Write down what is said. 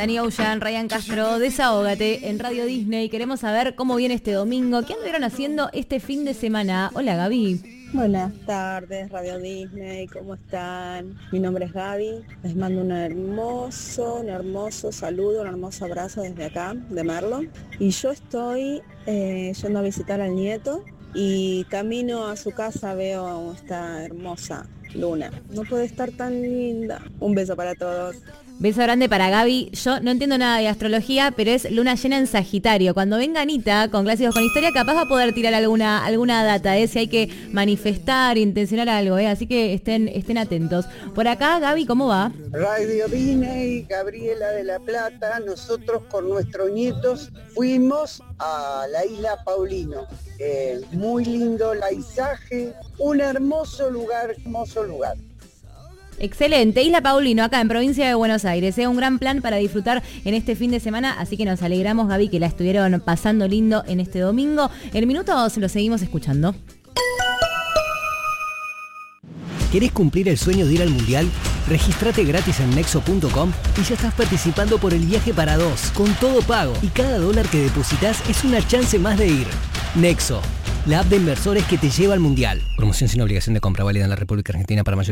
Danny Ocean, Ryan Castro, Desahógate en Radio Disney. Queremos saber cómo viene este domingo. ¿Qué anduvieron haciendo este fin de semana? Hola, Gaby. Buenas tardes, Radio Disney, ¿cómo están? Mi nombre es Gaby, les mando un hermoso saludo, un hermoso abrazo desde acá, de Merlo. Y yo estoy yendo a visitar al nieto y camino a su casa veo esta hermosa luna. No puede estar tan linda. Un beso para todos. Beso grande para Gaby. Yo no entiendo nada de astrología, pero es luna llena en Sagitario. Cuando venga Anita con Clásicos con Historia, capaz va a poder tirar alguna data, si hay que manifestar, intencionar algo, así que estén atentos. Por acá, Gaby, ¿cómo va? Radio Disney, Gabriela de la Plata, nosotros con nuestros nietos fuimos a la isla Paulino. Muy lindo el paisaje, un hermoso lugar. Excelente, Isla Paulino, acá en provincia de Buenos Aires. Un gran plan para disfrutar en este fin de semana, así que nos alegramos, Gaby, que la estuvieron pasando lindo en este domingo. En minutos lo seguimos escuchando. ¿Querés cumplir el sueño de ir al Mundial? Regístrate gratis en Nexo.com y ya estás participando por el viaje para dos, con todo pago. Y cada dólar que depositas es una chance más de ir. Nexo, la app de inversores que te lleva al Mundial. Promoción sin obligación de compra, válida en la República Argentina para mayor